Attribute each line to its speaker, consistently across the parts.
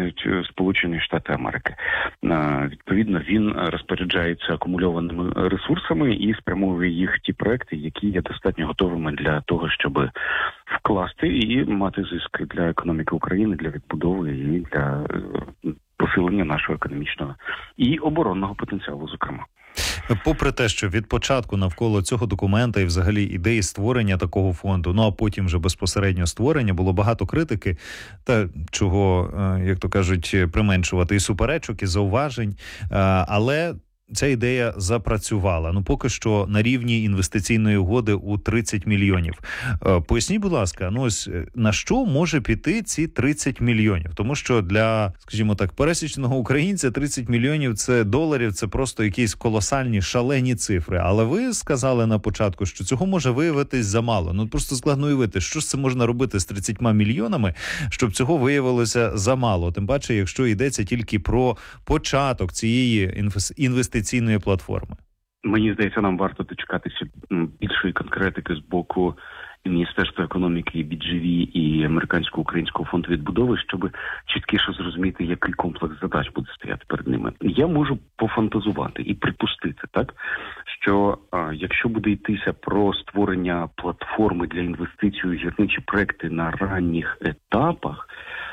Speaker 1: виконують Сполучені Штати Америки. Відповідно, він розпоряджається акумульованими ресурсами і спрямовує їх ті проекти, які є достатньо готовими для того, щоб вкласти і мати зиск для економіки України, для відбудови і для посилення нашого економічного і оборонного потенціалу, зокрема.
Speaker 2: Попри те, що від початку навколо цього документа і взагалі ідеї створення такого фонду, а потім вже безпосередньо створення, було багато критики, та чого, як то кажуть, применшувати, і суперечок, і зауважень, але ця ідея запрацювала. Поки що на рівні інвестиційної угоди у 30 мільйонів. Поясніть, будь ласка, ось на що може піти ці 30 мільйонів? Тому що для, скажімо так, пересічного українця 30 мільйонів доларів – це просто якісь колосальні, шалені цифри. Але ви сказали на початку, що цього може виявитись замало. Просто складно уявити, що ж це можна робити з 30 мільйонами, щоб цього виявилося замало. Тим паче, якщо йдеться тільки про початок цієї інвестиційної платформи.
Speaker 1: Мені здається, нам варто дочекатися більшої конкретики з боку Міністерства економіки, і BGV, і Американсько-Українського фонду відбудови, щоб чіткіше зрозуміти, який комплекс задач буде стояти перед ними. Я можу пофантазувати і припустити, так, що якщо буде йтися про створення платформи для інвестицій у гірничі проекти на ранніх етапах,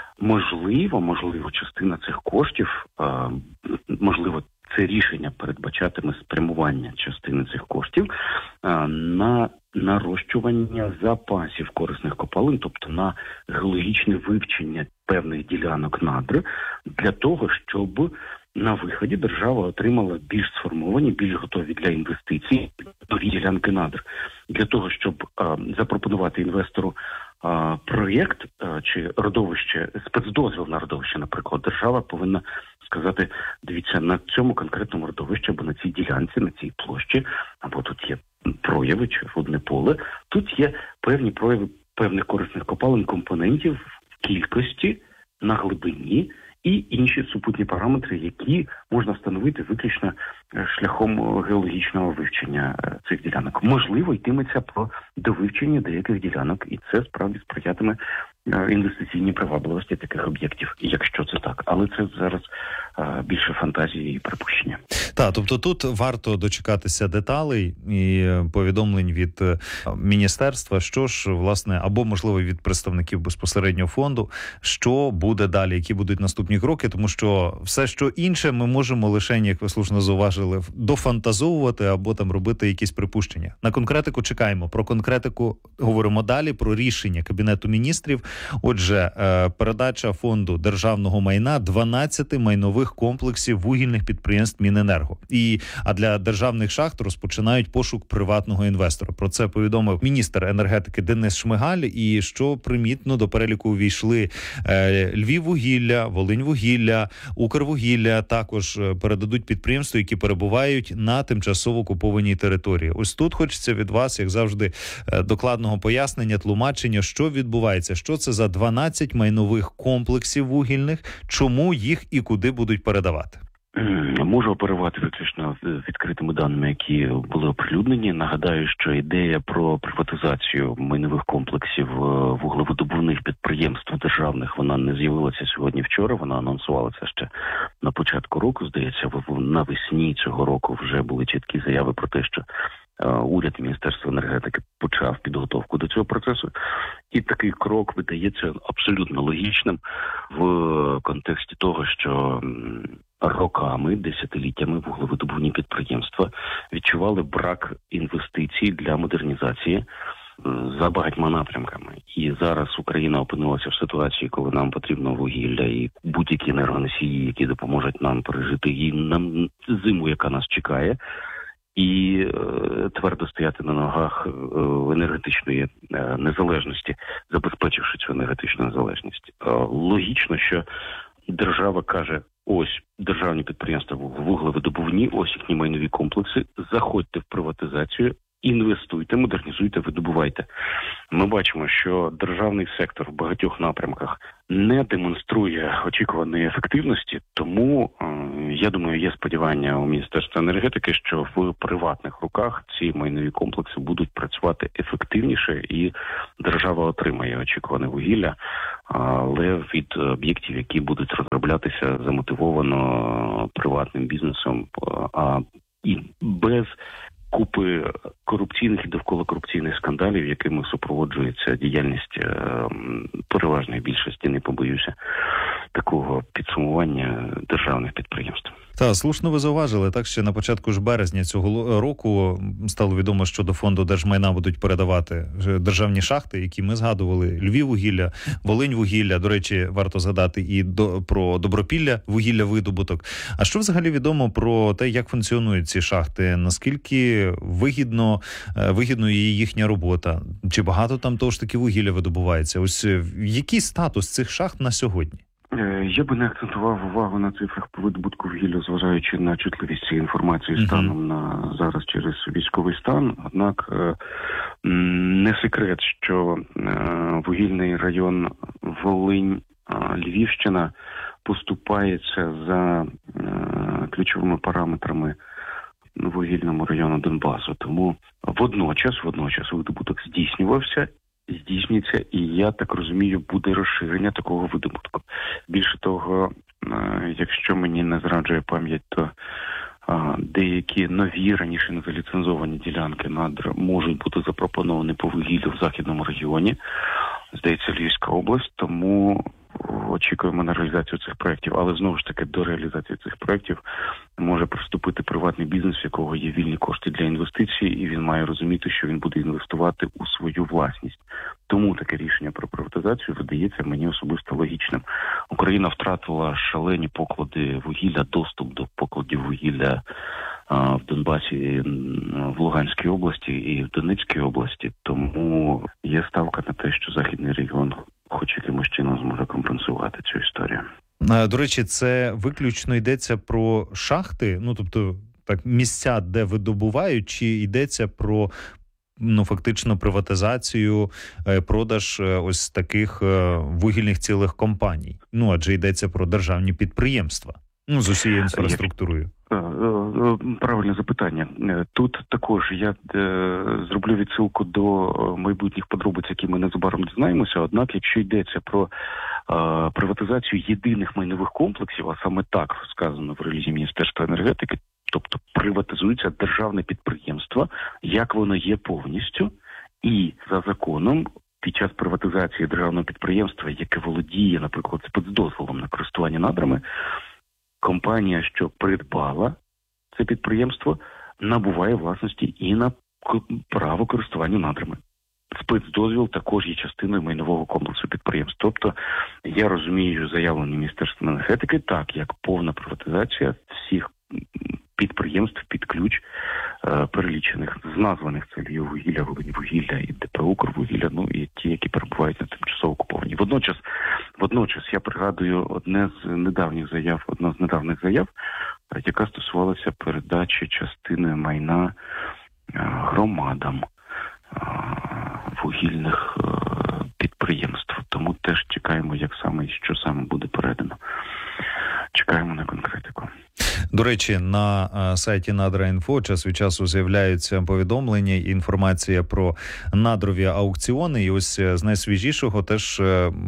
Speaker 1: можливо, частина цих коштів, можливо, це рішення передбачатиме спрямування частини цих коштів на нарощування запасів корисних копалин, тобто на геологічне вивчення певних ділянок надр, для того, щоб на виході держава отримала більш сформовані, більш готові для інвестицій нові ділянки надр. Для того, щоб запропонувати інвестору проєкт чи родовище, спецдозвіл на родовище, наприклад, держава повинна сказати: дивіться, на цьому конкретному родовищі або на цій ділянці, на цій площі, або тут є прояви чи рудне поле, тут є певні прояви певних корисних копалин, компонентів в кількості, на глибині і інші супутні параметри, які можна встановити виключно шляхом геологічного вивчення цих ділянок. Можливо, йтиметься про довивчення деяких ділянок, і це справді сприятиме інвестиційній привабливості таких об'єктів, якщо це так. Але це зараз більше фантазії і припущення.
Speaker 2: Так, тобто тут варто дочекатися деталей і повідомлень від міністерства, що ж, власне, або, можливо, від представників безпосереднього фонду, що буде далі, які будуть наступні кроки, тому що все, що інше, ми можемо лише, як ви слушно зауважили, дофантазовувати або там робити якісь припущення. На конкретику чекаємо. Про конкретику говоримо далі, про рішення Кабінету міністрів. Отже, передача фонду державного майна 12 майнових комплексів вугільних підприємств Міненерго. А для державних шахт розпочинають пошук приватного інвестора. Про це повідомив міністр енергетики Денис Шмигаль. І що примітно, до переліку увійшли Львіввугілля, Волиньвугілля, Укрвугілля. Також передадуть підприємства, які перебувають на тимчасово окупованій території. Ось тут хочеться від вас, як завжди, докладного пояснення, тлумачення, що відбувається, що це за 12 майнових комплексів вугільних, чому їх і куди будуть передавати.
Speaker 1: Можу оперувати виключно відкритими даними, які були оприлюднені. Нагадаю, що ідея про приватизацію майнових комплексів вуглевидобувних підприємств державних, вона не з'явилася сьогодні-вчора, вона анонсувалася ще на початку року. Здається, навесні цього року вже були чіткі заяви про те, що уряд і Міністерство енергетики почав підготовку до цього процесу. І такий крок видається абсолютно логічним в контексті того, що роками, десятиліттями вуглевидобувні підприємства відчували брак інвестицій для модернізації за багатьма напрямками. І зараз Україна опинилася в ситуації, коли нам потрібно вугілля і будь-які енергоносії, які допоможуть нам пережити зиму, яка нас чекає, і твердо стояти на ногах енергетичної незалежності, забезпечивши цю енергетичну незалежність. Логічно, що держава каже: ось державні підприємства вуглевидобувні, ось їхні майнові комплекси, заходьте в приватизацію, інвестуйте, модернізуйте, видобувайте. Ми бачимо, що державний сектор в багатьох напрямках не демонструє очікуваної ефективності, тому, я думаю, є сподівання у Міністерства енергетики, що в приватних руках ці майнові комплекси будуть працювати ефективніше і держава отримає очікуване вугілля але від об'єктів, які будуть розроблятися замотивовано приватним бізнесом, і без купи корупційних і довкола корупційних скандалів, якими супроводжується діяльність переважної більшості, не побоюся, такого підсумування державних підприємств.
Speaker 2: Та, слушно ви зауважили, так ще на початку ж березня цього року стало відомо, що до фонду держмайна будуть передавати державні шахти, які ми згадували: Львіввугілля, Волиньвугілля, до речі, варто згадати і про Добропілля вугілля видобуток. А що взагалі відомо про те, як функціонують ці шахти? Наскільки вигідною є їхня робота? Чи багато там того ж таки вугілля видобувається? Ось який статус цих шахт на сьогодні?
Speaker 1: Я би не акцентував увагу на цифрах по видобутку вугілля, зважаючи на чутливість цієї інформації станом на зараз через військовий стан. Однак не секрет, що вугільний район Волинь, Львівщина поступається за ключовими параметрами вугільному району Донбасу. Тому водночас видобуток здійснюється, і, я так розумію, буде розширення такого видобутку. Більше того, якщо мені не зраджує пам'ять, то деякі нові, раніше не заліцензовані ділянки надр можуть бути запропоновані по вугіллю в Західному регіоні, здається, Львівська область, тому очікуємо на реалізацію цих проєктів. Але, знову ж таки, до реалізації цих проєктів може приступити приватний бізнес, в якого є вільні кошти для інвестицій, і він має розуміти, що він буде інвестувати у свою власність. Тому таке рішення про приватизацію видається мені особисто логічним. Україна втратила шалені поклади вугілля, доступ до покладів вугілля в Донбасі, в Луганській області і в Донецькій області. Тому є ставка на те, що Західний регіон хоч якимось чином зможе компенсувати цю історію.
Speaker 2: До речі, це виключно йдеться про шахти, тобто так, місця, де видобувають, чи йдеться про фактично приватизацію, продаж ось таких вугільних цілих компаній? Адже йдеться про державні підприємства, з усією інфраструктурою.
Speaker 1: Правильне запитання. Тут також я зроблю відсилку до майбутніх подробиць, які ми незабаром дізнаємося. Однак, якщо йдеться про приватизацію єдиних майнових комплексів, а саме так сказано в релізі Міністерства енергетики, тобто приватизується державне підприємство, як воно є повністю, і за законом під час приватизації державного підприємства, яке володіє, наприклад, спецдозволом на користування надрами, компанія, що придбала це підприємство, набуває власності і на право користування надрами. Спецдозвіл також є частиною майнового комплексу підприємств. Тобто, я розумію заявлення Міністерства енергетики так, як повна приватизація всіх підприємств під ключ, перелічених, з названих це Львіввугілля, Волиньвугілля і ДП «Укрвугілля», і ті, які перебувають на тимчасово окуповані. Водночас я пригадую одна з недавніх заяв, яка стосувалася передачі частини майна громадам вугільних підприємств. Тому теж чекаємо, що саме буде передано. Чекаємо на конкретику.
Speaker 2: До речі, на сайті Надра.Інфо час від часу з'являються повідомлення і інформація про надрові аукціони. І ось з найсвіжішого теж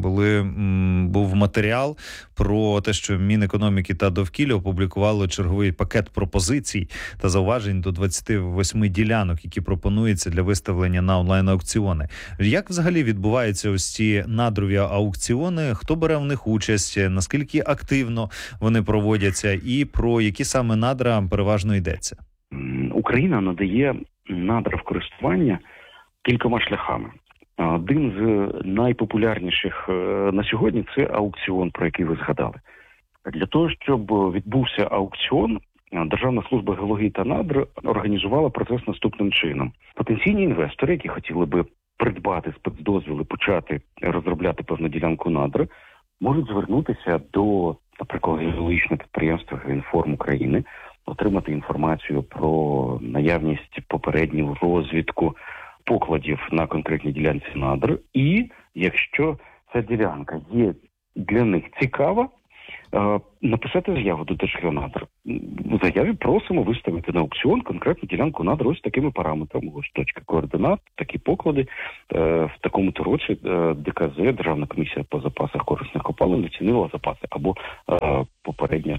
Speaker 2: був матеріал про те, що Мінекономіки та довкілля опублікувало черговий пакет пропозицій та зауважень до 28 ділянок, які пропонуються для виставлення на онлайн-аукціони. Як взагалі відбуваються ось ці надрові аукціони? Хто бере в них участь? Наскільки активно вони проводяться? І про які саме надра переважно йдеться?
Speaker 1: Україна надає надра в користування кількома шляхами. Один з найпопулярніших на сьогодні – це аукціон, про який ви згадали. Для того, щоб відбувся аукціон, Державна служба геології та надр організувала процес наступним чином. Потенційні інвестори, які хотіли би придбати спецдозвіл і почати розробляти певну ділянку надр, можуть звернутися до, наприклад, геологічного підприємства «Геоінформ України», отримати інформацію про наявність попередню розвідку покладів на конкретній ділянці надр. І якщо ця ділянка є для них цікава, написати заяву до Держгеонадр. в заяві просимо виставити на аукціон конкретну ділянку надр ось такими параметрами. Ось точка координат, такі поклади. В такому-то році ДКЗ, Державна комісія по запасах корисних копалин, оцінила запаси або попередньо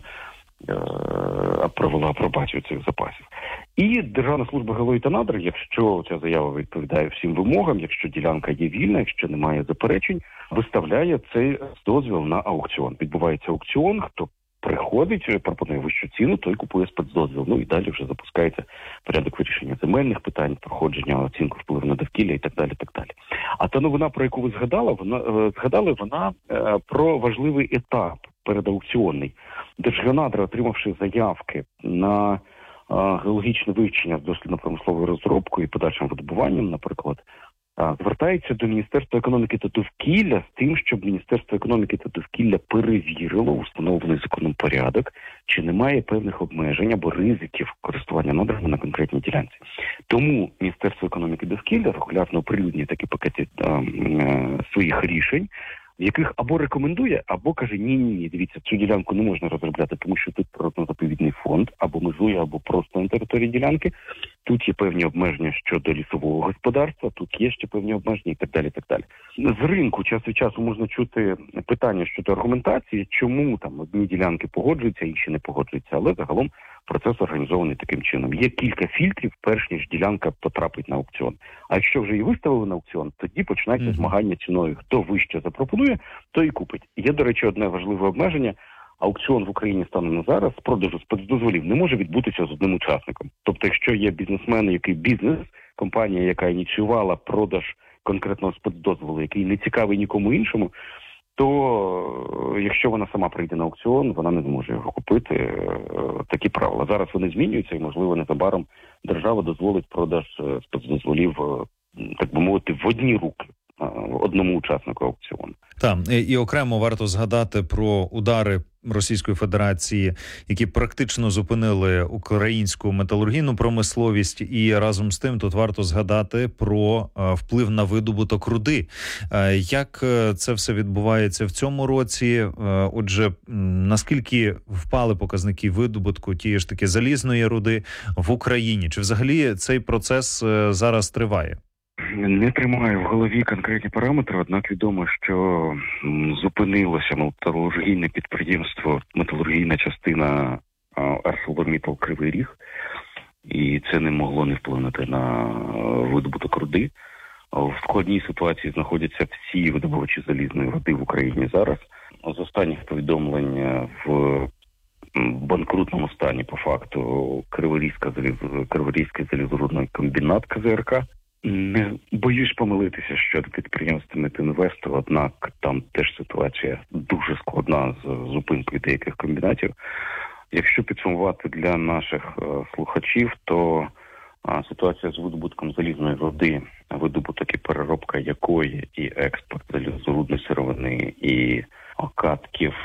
Speaker 1: провела апробацію цих запасів. І Державна служба геології та надр, якщо ця заява відповідає всім вимогам, якщо ділянка є вільна, якщо немає заперечень, виставляє цей дозвіл на аукціон. Відбувається аукціон, хто приходить, пропонує вищу ціну, той купує спецдозвіл. Ну і далі вже запускається порядок вирішення земельних питань, проходження оцінку впливу на довкілля і так далі, так далі. А та новина, про яку ви згадали, вона про важливий етап передаукціонний. Держгеонадра, отримавши заявки на геологічне вивчення з дослідно-промисловою розробкою і подальшим видобуванням, наприклад, звертається до Міністерства економіки та довкілля з тим, щоб Міністерство економіки та довкілля перевірило встановлений законом порядок, чи немає певних обмежень або ризиків користування надрами на конкретній ділянці. Тому Міністерство економіки та довкілля регулярно оприлюднює такі пакети своїх рішень, в яких або рекомендує, або каже, ні, дивіться, цю ділянку не можна розробляти, тому що тут природно-заповідний фонд, або межує, або просто на території ділянки. Тут є певні обмеження щодо лісового господарства, тут є ще певні обмеження і так далі, так далі. З ринку час від часу можна чути питання щодо аргументації, чому там одні ділянки погоджуються, інші не погоджуються, але загалом процес організований таким чином. Є кілька фільтрів, перш ніж ділянка потрапить на аукціон. А якщо вже її виставили на аукціон, тоді починається змагання ціною. Хто вище запропонує, той і купить. Є, до речі, одне важливе обмеження. Аукціон в Україні станом на зараз з продажу спецдозволів не може відбутися з одним учасником. Тобто, якщо є бізнесмен, який бізнес, компанія, яка ініціювала продаж конкретного спецдозволу, який не цікавий нікому іншому, то якщо вона сама прийде на аукціон, вона не зможе його купити. Такі правила. Зараз вони змінюються і, можливо, незабаром держава дозволить продаж спецдозволів, так би мовити, в одні руки одному учаснику аукціону.
Speaker 2: Так, і окремо варто згадати про удари Російської Федерації, які практично зупинили українську металургійну промисловість, і разом з тим тут варто згадати про вплив на видобуток руди. Як це все відбувається в цьому році? Отже, наскільки впали показники видобутку тієї ж таки залізної руди в Україні? Чи взагалі цей процес зараз триває?
Speaker 1: Не тримаю в голові конкретні параметри, однак відомо, що зупинилося металургійне підприємство, металургійна частина ArcelorMittal Кривий Ріг, і це не могло не вплинути на видобуток руди. В складній ситуації знаходяться всі видобувачі залізної руди в Україні зараз. З останніх повідомлень в банкрутному стані, по факту, Криворізький залізорудний комбінат КЗРК. Не боюсь помилитися щодо підприємства Метинвесту, однак там теж ситуація дуже складна з зупинкою деяких комбінатів. Якщо підсумувати для наших слухачів, то ситуація з видобутком залізної руди, видобуток і переробка якої, і експорт залізорудної сировини, і окатків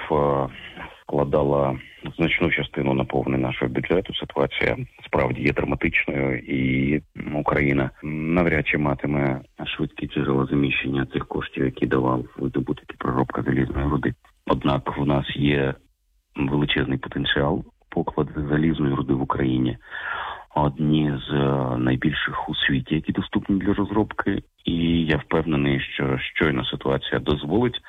Speaker 1: складала значну частину наповнення нашого бюджету. Ситуація справді є драматичною, і Україна навряд чи матиме швидкі джерела заміщення цих коштів, які давав видобуток і переробка залізної руди. Однак в нас є величезний потенціал поклади залізної руди в Україні. Одні з найбільших у світі, які доступні для розробки. І я впевнений, що щойно ситуація дозволить,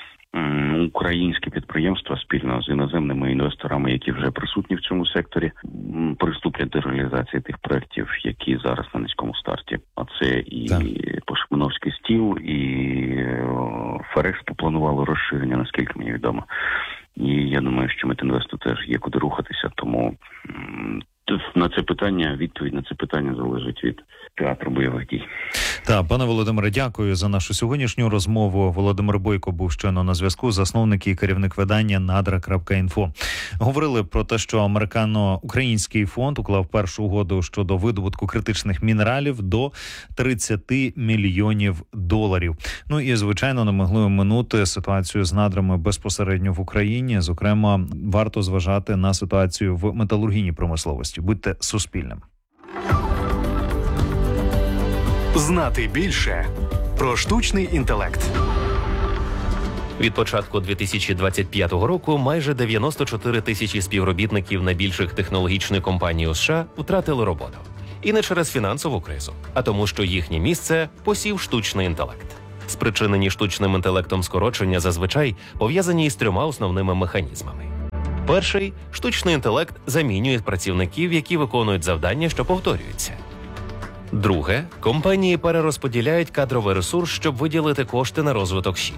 Speaker 1: українські підприємства спільно з іноземними інвесторами, які вже присутні в цьому секторі, приступлять до реалізації тих проєктів, які зараз на низькому старті. А це і Пошмановський стіл, і Ферекспо планувало розширення, наскільки мені відомо. І я думаю, що Метинвесту теж є куди рухатися, тому на це питання, відповідь на це питання залежить від театру бойових дій.
Speaker 2: Так, пане Володимире, дякую за нашу сьогоднішню розмову. Володимир Бойко був щойно на зв'язку, засновник і керівник видання Надра.Інфо. Говорили про те, що американо-український фонд уклав першу угоду щодо видобутку критичних мінералів до $30 мільйонів. Ну і, звичайно, не могли оминути ситуацію з надрами безпосередньо в Україні. Зокрема, варто зважати на ситуацію в металургійній промисловості. Будьте Суспільним.
Speaker 3: Знати більше про штучний інтелект. Від початку 2025 року майже 94 тисячі співробітників найбільших технологічних компаній у США втратили роботу. І не через фінансову кризу, а тому, що їхнє місце посів штучний інтелект. Спричинені штучним інтелектом скорочення зазвичай пов'язані із 3 основними механізмами. Перший – штучний інтелект замінює працівників, які виконують завдання, що повторюються. Друге – компанії перерозподіляють кадровий ресурс, щоб виділити кошти на розвиток ЩІ.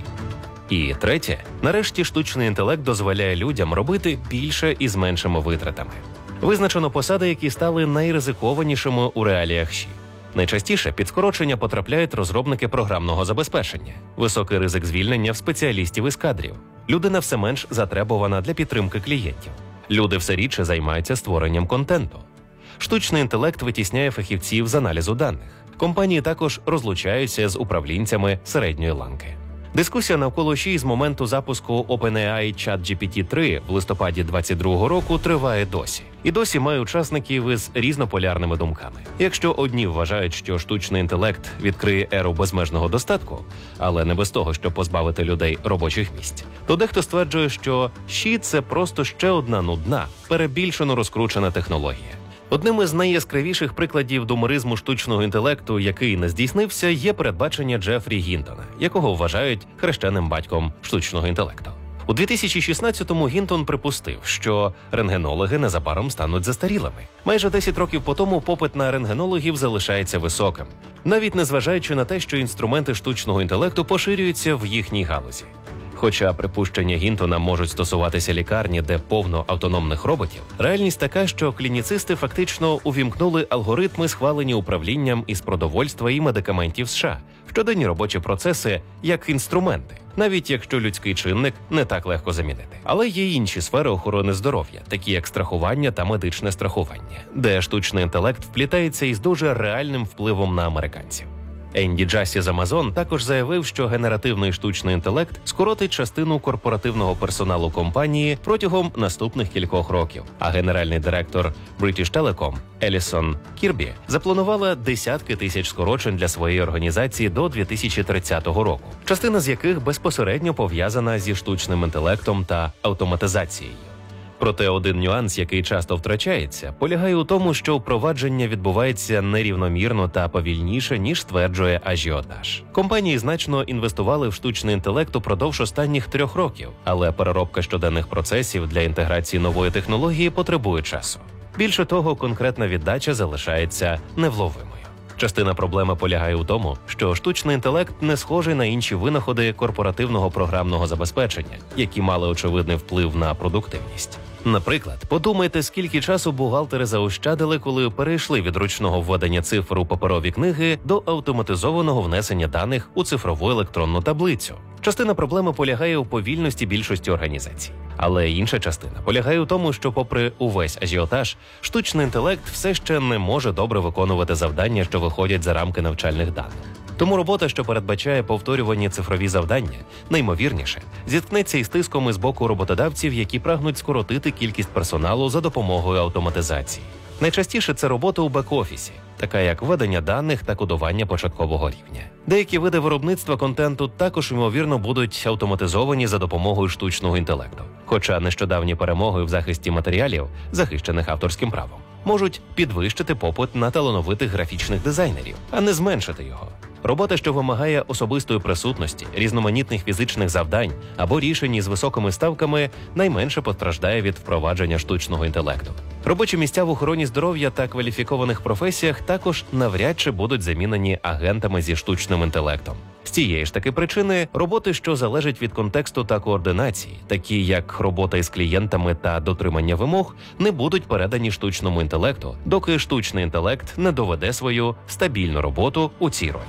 Speaker 3: І третє – нарешті штучний інтелект дозволяє людям робити більше із меншими витратами. Визначено посади, які стали найризикованішими у реаліях ЩІ. Найчастіше під скорочення потрапляють розробники програмного забезпечення, високий ризик звільнення в спеціалістів із кадрів, людина все менш затребувана для підтримки клієнтів, люди все рідше займаються створенням контенту. Штучний інтелект витісняє фахівців з аналізу даних. Компанії також розлучаються з управлінцями середньої ланки. Дискусія навколо ЩІ з моменту запуску OpenAI ChatGPT-3 в листопаді 2022 року триває досі. І досі має учасників із різнополярними думками. Якщо одні вважають, що штучний інтелект відкриє еру безмежного достатку, але не без того, щоб позбавити людей робочих місць, то дехто стверджує, що ЩІ – це просто ще одна нудна, перебільшено розкручена технологія. Одним із найяскравіших прикладів думеризму штучного інтелекту, який не здійснився, є передбачення Джефрі Гінтона, якого вважають хрещеним батьком штучного інтелекту. У 2016-му Гінтон припустив, що рентгенологи незабаром стануть застарілими. Майже 10 років по тому попит на рентгенологів залишається високим, навіть незважаючи на те, що інструменти штучного інтелекту поширюються в їхній галузі. Хоча припущення Гінтона можуть стосуватися лікарні, де повно автономних роботів, реальність така, що клініцисти фактично увімкнули алгоритми, схвалені управлінням із продовольства і медикаментів США, в щоденні робочі процеси як інструменти, навіть якщо людський чинник не так легко замінити. Але є інші сфери охорони здоров'я, такі як страхування та медичне страхування, де штучний інтелект вплітається із дуже реальним впливом на американців. Енді Джасі з Amazon також заявив, що генеративний штучний інтелект скоротить частину корпоративного персоналу компанії протягом наступних кількох років. А генеральний директор British Telecom Елісон Кірбі запланувала десятки тисяч скорочень для своєї організації до 2030 року, частина з яких безпосередньо пов'язана зі штучним інтелектом та автоматизацією. Проте один нюанс, який часто втрачається, полягає у тому, що впровадження відбувається нерівномірно та повільніше, ніж стверджує ажіотаж. Компанії значно інвестували в штучний інтелект упродовж останніх 3 років, але переробка щоденних процесів для інтеграції нової технології потребує часу. Більше того, конкретна віддача залишається невловимою. Частина проблеми полягає у тому, що штучний інтелект не схожий на інші винаходи корпоративного програмного забезпечення, які мали очевидний вплив на продуктивність. Наприклад, подумайте, скільки часу бухгалтери заощадили, коли перейшли від ручного введення цифр у паперові книги до автоматизованого внесення даних у цифрову електронну таблицю. Частина проблеми полягає у повільності більшості організацій. Але інша частина полягає у тому, що попри увесь ажіотаж, штучний інтелект все ще не може добре виконувати завдання, що виходять за рамки навчальних даних. Тому робота, що передбачає повторювані цифрові завдання, наймовірніше, зіткнеться із тиском із боку роботодавців, які прагнуть скоротити кількість персоналу за допомогою автоматизації. Найчастіше це робота у бек-офісі, така як ведення даних та кодування початкового рівня. Деякі види виробництва контенту також, ймовірно, будуть автоматизовані за допомогою штучного інтелекту. Хоча нещодавні перемоги в захисті матеріалів, захищених авторським правом, можуть підвищити попит на талановитих графічних дизайнерів, а не зменшити його. Робота, що вимагає особистої присутності, різноманітних фізичних завдань або рішень із високими ставками, найменше постраждає від впровадження штучного інтелекту. Робочі місця в охороні здоров'я та кваліфікованих професіях також навряд чи будуть замінені агентами зі штучним інтелектом. З цієї ж таки причини роботи, що залежать від контексту та координації, такі як робота із клієнтами та дотримання вимог, не будуть передані штучному інтелекту, доки штучний інтелект не доведе свою стабільну роботу у цій ролі.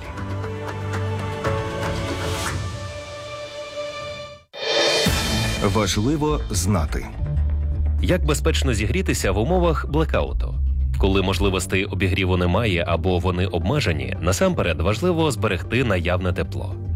Speaker 4: Важливо знати.
Speaker 3: Як безпечно зігрітися в умовах блекауту? Коли можливостей обігріву немає або вони обмежені, насамперед важливо зберегти наявне тепло.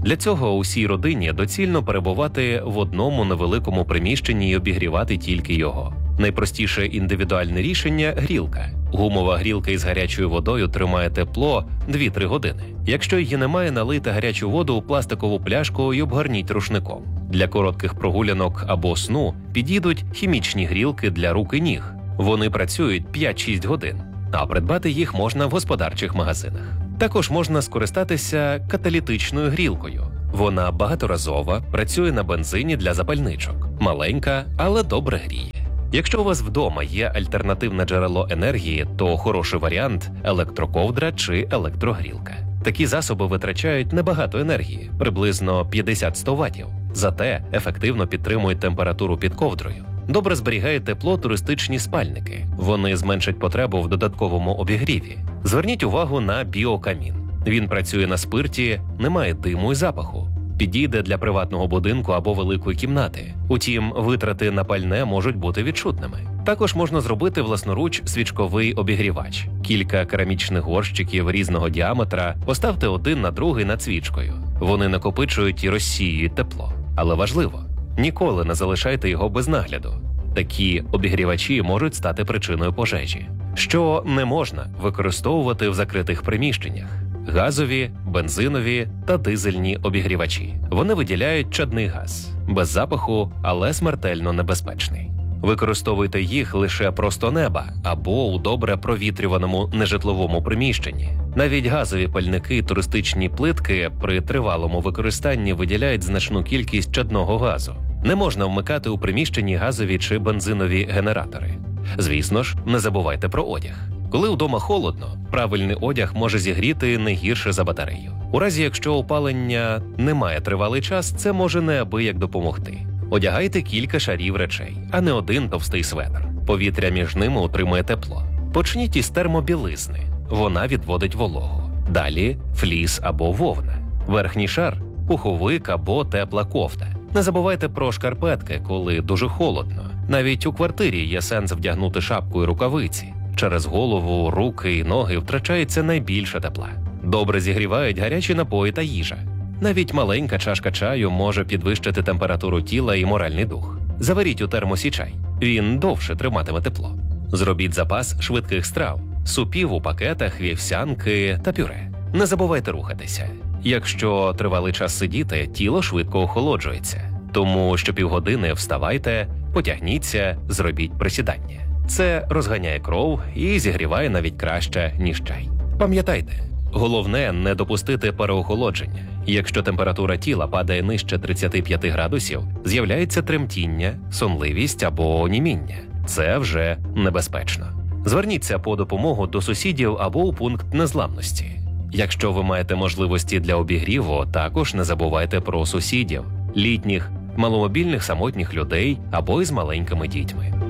Speaker 3: Для цього усій родині доцільно перебувати в одному невеликому приміщенні і обігрівати тільки його. Найпростіше індивідуальне рішення – грілка. Гумова грілка із гарячою водою тримає тепло 2-3 години. Якщо її немає, налийте гарячу воду у пластикову пляшку і обгорніть рушником. Для коротких прогулянок або сну підійдуть хімічні грілки для рук і ніг. Вони працюють 5-6 годин, а придбати їх можна в господарчих магазинах. Також можна скористатися каталітичною грілкою. Вона багаторазова, працює на бензині для запальничок. Маленька, але добре гріє. Якщо у вас вдома є альтернативне джерело енергії, то хороший варіант – електроковдра чи електрогрілка. Такі засоби витрачають небагато енергії – приблизно 50-100 ваттів. Зате ефективно підтримують температуру під ковдрою. Добре зберігають тепло туристичні спальники. Вони зменшать потребу в додатковому обігріві. Зверніть увагу на біокамін. Він працює на спирті, немає диму і запаху. Підійде для приватного будинку або великої кімнати. Утім, витрати на пальне можуть бути відчутними. Також можна зробити власноруч свічковий обігрівач. Кілька керамічних горщиків різного діаметра поставте один на другий над свічкою. Вони накопичують і розсіюють тепло. Але важливо – ніколи не залишайте його без нагляду. Такі обігрівачі можуть стати причиною пожежі. Що не можна використовувати в закритих приміщеннях? Газові, бензинові та дизельні обігрівачі. Вони виділяють чадний газ. Без запаху, але смертельно небезпечний. Використовуйте їх лише просто неба або у добре провітрюваному нежитловому приміщенні. Навіть газові пальники і туристичні плитки при тривалому використанні виділяють значну кількість чадного газу. Не можна вмикати у приміщенні газові чи бензинові генератори. Звісно ж, не забувайте про одяг. Коли вдома холодно, правильний одяг може зігріти не гірше за батарею. У разі, якщо опалення не має тривалий час, це може неабияк допомогти. Одягайте кілька шарів речей, а не один товстий светр. Повітря між ними утримує тепло. Почніть із термобілизни. Вона відводить вологу. Далі фліс або вовна. Верхній шар – пуховик або тепла кофта. Не забувайте про шкарпетки, коли дуже холодно. Навіть у квартирі є сенс вдягнути шапку і рукавиці. Через голову, руки і ноги втрачається найбільше тепла. Добре зігрівають гарячі напої та їжа. Навіть маленька чашка чаю може підвищити температуру тіла і моральний дух. Заваріть у термосі чай. Він довше триматиме тепло. Зробіть запас швидких страв, супів у пакетах, вівсянки та пюре. Не забувайте рухатися. Якщо тривалий час сидіти, тіло швидко охолоджується. Тому щопівгодини вставайте, потягніться, зробіть присідання. Це розганяє кров і зігріває навіть краще, ніж чай. Пам'ятайте, головне не допустити переохолодження. Якщо температура тіла падає нижче 35 градусів, з'являється тремтіння, сонливість або оніміння. Це вже небезпечно. Зверніться по допомогу до сусідів або у пункт незламності. Якщо ви маєте можливості для обігріву, також не забувайте про сусідів, літніх, маломобільних самотніх людей або із маленькими дітьми.